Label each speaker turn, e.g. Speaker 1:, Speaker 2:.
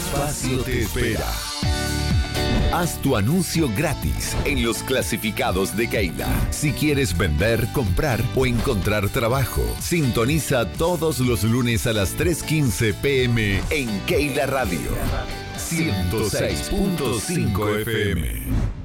Speaker 1: espacio te espera. Haz tu anuncio gratis en los clasificados de Keila. Si quieres vender, comprar o encontrar trabajo, sintoniza todos los lunes a las 3:15 p.m. en Keila Radio 106.5 FM.